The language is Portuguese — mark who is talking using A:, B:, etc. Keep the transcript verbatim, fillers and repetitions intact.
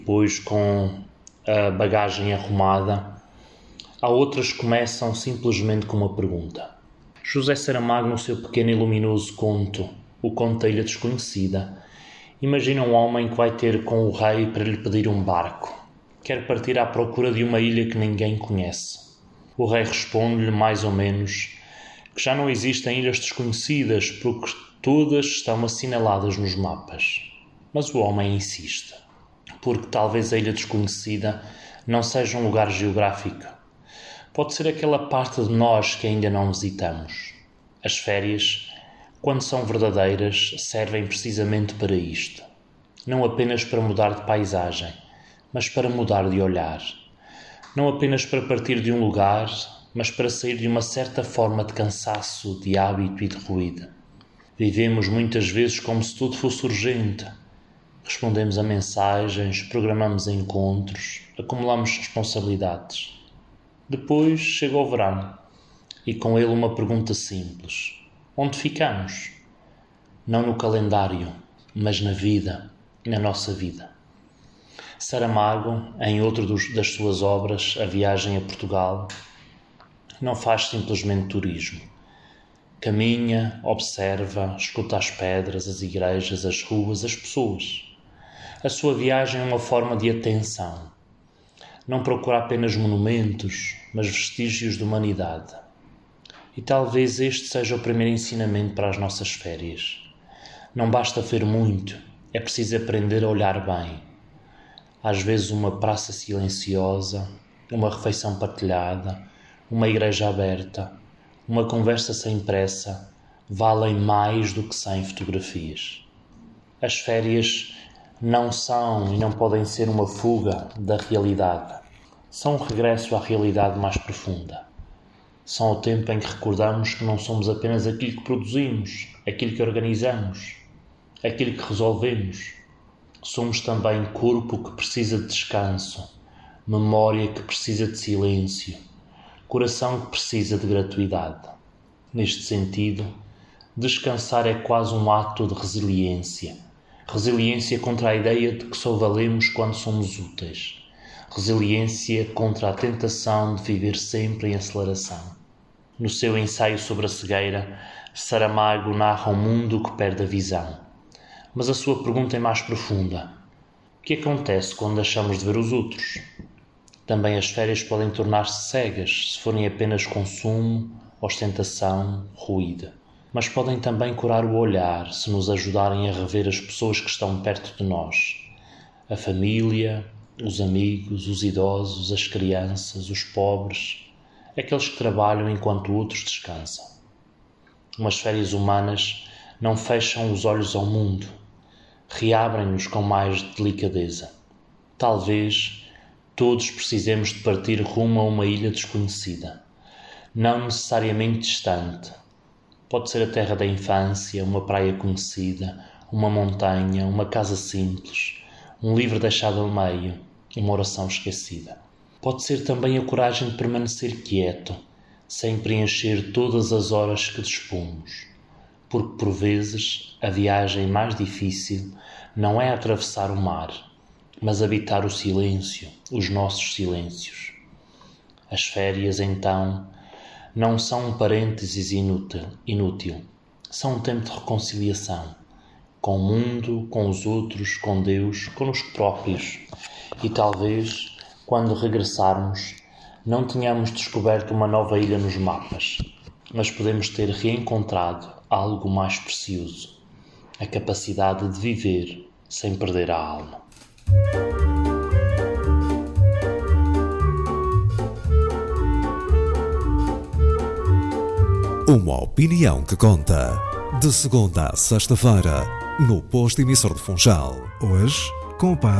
A: Depois, com a bagagem arrumada, há outras que começam simplesmente com uma pergunta. José Saramago, no seu pequeno e luminoso conto, O Conto da Ilha Desconhecida, imagina um homem que vai ter com o rei para lhe pedir um barco. Quer partir à procura de uma ilha que ninguém conhece. O rei responde-lhe, mais ou menos, que já não existem ilhas desconhecidas porque todas estão assinaladas nos mapas. Mas o homem insiste, porque talvez a ilha desconhecida não seja um lugar geográfico. Pode ser aquela parte de nós que ainda não visitamos. As férias, quando são verdadeiras, servem precisamente para isto. Não apenas para mudar de paisagem, mas para mudar de olhar. Não apenas para partir de um lugar, mas para sair de uma certa forma de cansaço, de hábito e de ruído. Vivemos muitas vezes como se tudo fosse urgente. Respondemos a mensagens, programamos encontros, acumulamos responsabilidades. Depois chega o verão e com ele uma pergunta simples. Onde ficamos? Não no calendário, mas na vida, na nossa vida. Saramago, em outro dos, das suas obras, A Viagem a Portugal, não faz simplesmente turismo. Caminha, observa, escuta as pedras, as igrejas, as ruas, as pessoas. A sua viagem é uma forma de atenção. Não procura apenas monumentos, mas vestígios de humanidade. E talvez este seja o primeiro ensinamento para as nossas férias. Não basta ver muito, é preciso aprender a olhar bem. Às vezes uma praça silenciosa, uma refeição partilhada, uma igreja aberta, uma conversa sem pressa, valem mais do que cem fotografias. As férias não são e não podem ser uma fuga da realidade. São um regresso à realidade mais profunda. São o tempo em que recordamos que não somos apenas aquilo que produzimos, aquilo que organizamos, aquilo que resolvemos. Somos também corpo que precisa de descanso, memória que precisa de silêncio, coração que precisa de gratuidade. Neste sentido, descansar é quase um ato de resiliência. Resiliência contra a ideia de que só valemos quando somos úteis. Resiliência contra a tentação de viver sempre em aceleração. No seu ensaio sobre a cegueira, Saramago narra um mundo que perde a visão. Mas a sua pergunta é mais profunda. O que acontece quando deixamos de ver os outros? Também as férias podem tornar-se cegas se forem apenas consumo, ostentação, ruído. Mas podem também curar o olhar se nos ajudarem a rever as pessoas que estão perto de nós. A família, os amigos, os idosos, as crianças, os pobres, aqueles que trabalham enquanto outros descansam. Umas férias humanas não fecham os olhos ao mundo, reabrem-nos com mais delicadeza. Talvez todos precisemos de partir rumo a uma ilha desconhecida, não necessariamente distante. Pode ser a terra da infância, uma praia conhecida, uma montanha, uma casa simples, um livro deixado ao meio, uma oração esquecida. Pode ser também a coragem de permanecer quieto, sem preencher todas as horas que dispomos. Porque, por vezes, a viagem mais difícil não é atravessar o mar, mas habitar o silêncio, os nossos silêncios. As férias, então, não são um parênteses inútil, inútil. São um tempo de reconciliação, com o mundo, com os outros, com Deus, connosco próprios. E talvez, quando regressarmos, não tenhamos descoberto uma nova ilha nos mapas, mas podemos ter reencontrado algo mais precioso, a capacidade de viver sem perder a alma.
B: Uma opinião que conta. De segunda a sexta-feira, no posto emissor de Funchal.
C: Hoje, com o padre